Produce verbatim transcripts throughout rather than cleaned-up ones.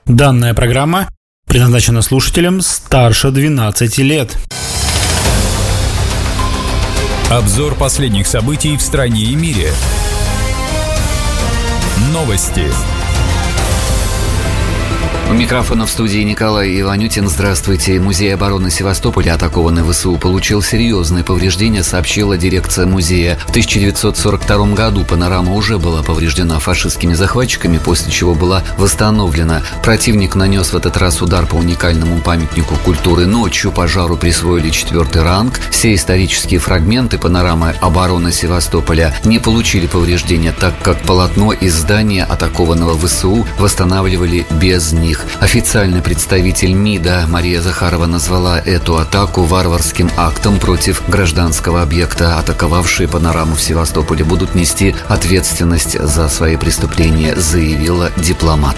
Данная программа предназначена слушателям старше двенадцати лет. Обзор последних событий в стране и мире. Новости. У микрофона в студии Николай Иванютин. Здравствуйте. Музей обороны Севастополя, атакованный ВСУ, получил серьезные повреждения, сообщила дирекция музея. В тысяча девятьсот сорок втором году панорама уже была повреждена фашистскими захватчиками, после чего была восстановлена. Противник нанес в этот раз удар по уникальному памятнику культуры. Ночью пожару присвоили четвертый ранг. Все исторические фрагменты панорамы обороны Севастополя не получили повреждения, так как полотно из здания атакованного ВСУ восстанавливали без них. Официальный представитель МИДа Мария Захарова назвала эту атаку варварским актом против гражданского объекта. Атаковавшие панораму в Севастополе будут нести ответственность за свои преступления, заявила дипломат.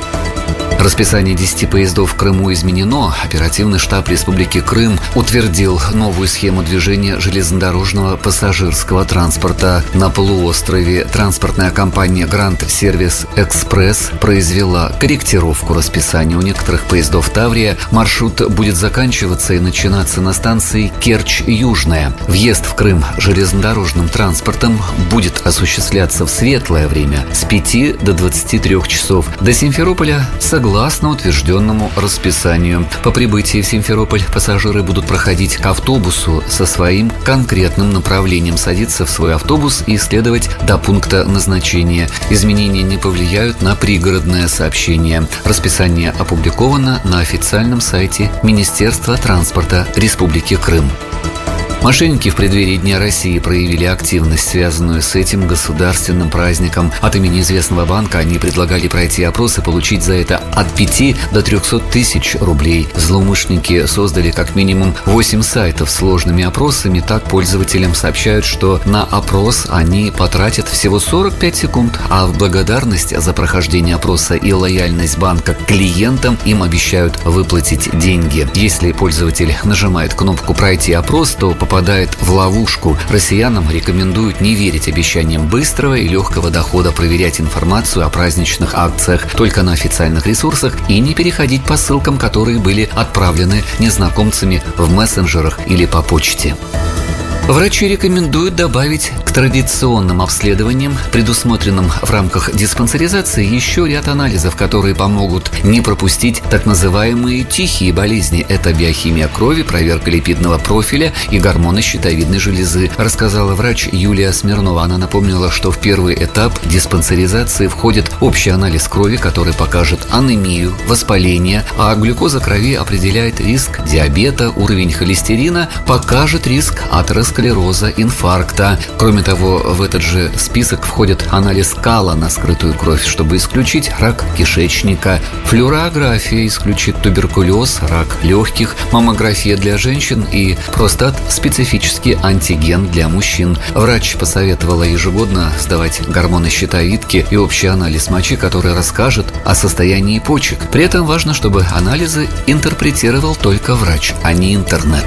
Расписание десяти поездов в Крыму изменено. Оперативный штаб Республики Крым утвердил новую схему движения железнодорожного пассажирского транспорта на полуострове. Транспортная компания Grand Service Express произвела корректировку расписания. У некоторых поездов Таврия маршрут будет заканчиваться и начинаться на станции Керчь-Южная. Въезд в Крым железнодорожным транспортом будет осуществляться в светлое время с пяти до двадцати трёх часов. До Симферополя согласно Согласно утвержденному расписанию. По прибытии в Симферополь пассажиры будут проходить к автобусу со своим конкретным направлением, садиться в свой автобус и следовать до пункта назначения. Изменения не повлияют на пригородное сообщение. Расписание опубликовано на официальном сайте Министерства транспорта Республики Крым. Мошенники в преддверии Дня России проявили активность, связанную с этим государственным праздником. От имени известного банка они предлагали пройти опрос и получить за это от пяти до трехсот тысяч рублей. Злоумышленники создали как минимум восемь сайтов с сложными опросами. Так пользователям сообщают, что на опрос они потратят всего сорок пять секунд, а в благодарность за прохождение опроса и лояльность банка к клиентам им обещают выплатить деньги. Если пользователь нажимает кнопку «Пройти опрос», то попадает в ловушку. Россиянам рекомендуют не верить обещаниям быстрого и легкого дохода, проверять информацию о праздничных акциях только на официальных ресурсах и не переходить по ссылкам, которые были отправлены незнакомцами в мессенджерах или по почте. Врачи рекомендуют добавить к традиционным обследованиям, предусмотренным в рамках диспансеризации, еще ряд анализов, которые помогут не пропустить так называемые тихие болезни. Это биохимия крови, проверка липидного профиля и гормоны щитовидной железы, рассказала врач Юлия Смирнова. Она напомнила, что в первый этап диспансеризации входит общий анализ крови, который покажет анемию, воспаление, а глюкоза крови определяет риск диабета, уровень холестерина покажет риск атеросклероза, инфаркта. Кроме того, в этот же список входит анализ кала на скрытую кровь, чтобы исключить рак кишечника. Флюорография исключит туберкулез, рак легких, маммография для женщин и простат-специфический антиген для мужчин. Врач посоветовала ежегодно сдавать гормоны щитовидки и общий анализ мочи, который расскажет о состоянии почек. При этом важно, чтобы анализы интерпретировал только врач, а не интернет.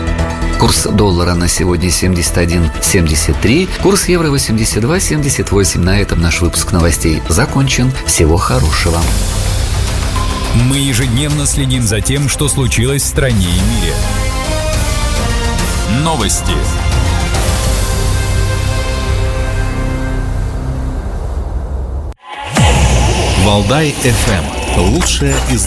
Курс доллара на сегодня семьдесят один семьдесят три, курс евро восемьдесят два семьдесят восемь. На этом наш выпуск новостей закончен. Всего хорошего. Мы ежедневно следим за тем, что случилось в стране и мире. Новости. Валдай эф эм. Лучшее из